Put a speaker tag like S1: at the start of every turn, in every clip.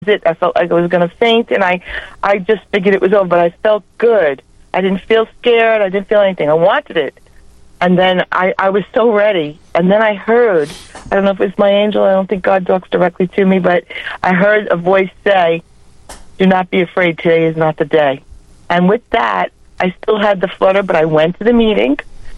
S1: it. I felt like I was going to faint, and I just figured it was over, but I felt good. I didn't feel scared. I didn't feel anything. I wanted it. And then I was so ready. And then I heard, I don't know if it was my angel, I don't think God talks directly to me, but I heard a voice say, do not be afraid, today is not the day. And with that, I still had the flutter, but I went to the meeting.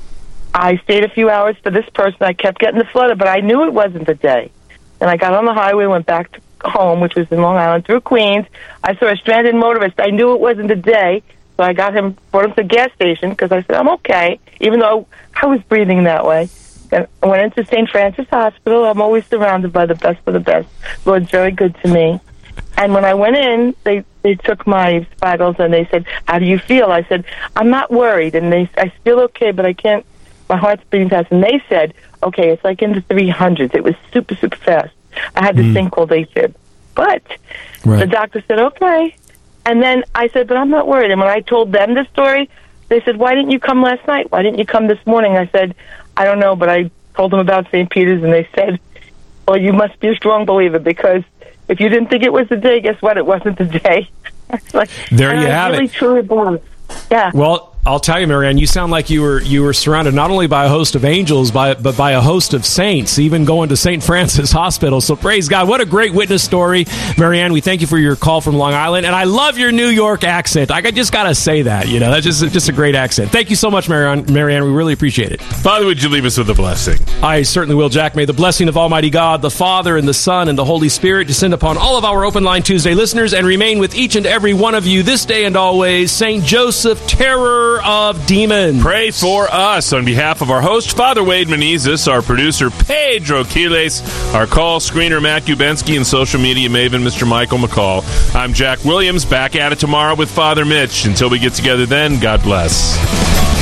S1: I stayed a few hours for this person. I kept getting the flutter, but I knew it wasn't the day. And I got on the highway, went back to home, which was in Long Island, through Queens. I saw a stranded motorist. I knew it wasn't the day, so I brought him to the gas station because I said, I'm okay, even though I was breathing that way. And I went into St. Francis Hospital. I'm always surrounded by the best of the best. Lord's very good to me. And when I went in, they took my vitals and they said, how do you feel? I said, I'm not worried. And I feel okay, but I can't, my heart's beating fast. And they said, okay, it's like in the 300s. It was super, super fast. I had this thing called AFib. But the doctor said, okay. And then I said, but I'm not worried. And when I told them the story, they said, why didn't you come last night? Why didn't you come this morning? I said, I don't know, but I told them about St. Peter's, and they said, well, you must be a strong believer, because if you didn't think it was the day, guess what? It wasn't the day. Like,
S2: there you have
S1: really,
S2: it.
S1: Truly believe. Yeah.
S2: Well, I'll tell you, Marianne, you sound like you were surrounded not only by a host of angels, but by a host of saints, even going to St. Francis Hospital. So praise God. What a great witness story. Marianne, we thank you for your call from Long Island. And I love your New York accent. I just got to say that. You know, that's just a great accent. Thank you so much, Marianne. We really appreciate it.
S3: Father, would you leave us with a blessing?
S2: I certainly will, Jack. May the blessing of Almighty God, the Father, and the Son, and the Holy Spirit descend upon all of our Open Line Tuesday listeners and remain with each and every one of you this day and always. St. Joseph, terror of demons.
S3: Pray for us. On behalf of our host, Father Wade Menezes, our producer, Pedro Quiles, our call screener, Matthew Bensky, and social media maven, Mr. Michael McCall, I'm Jack Williams, back at it tomorrow with Father Mitch. Until we get together then, God bless.